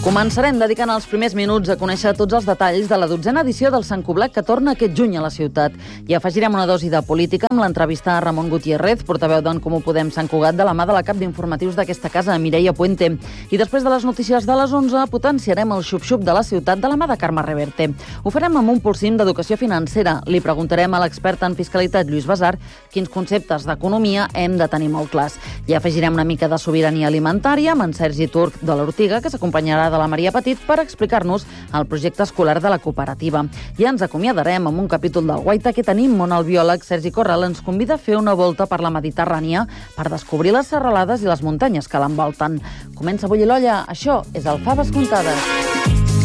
Començarem dedicant els primers minuts a conèixer tots els detalls de la 12a edició del Sant Coblet que torna aquest juny a la ciutat. I afegirem una dosi de política amb l'entrevista a Ramon Gutiérrez, portaveu d'En Comú Podem Sant Cugat, de la mà de la cap d'informatius d'aquesta casa, Mireia Puente. I després de les notícies de les 11, potenciarem el xup-xup de la ciutat de la mà de Carme Reverte. Ho farem amb un pulsim d'educació financera. Li preguntarem a l'expert en fiscalitat, Lluís Basar, quins conceptes d'economia hem de tenir molt clars. I afegirem una mica de sobirania alimentària amb en Sergi Turc de l'Ortiga, que s'acompanyarà de la Maria Petit per explicar-nos el projecte escolar de la cooperativa. I ens acomiadarem amb un capítol del Guaita que tenim, on el biòleg Sergi Corral ens convida a fer una volta per la Mediterrània per descobrir les serralades i les muntanyes que l'envolten. Comença a bullir l'olla, això és el Faves Contades.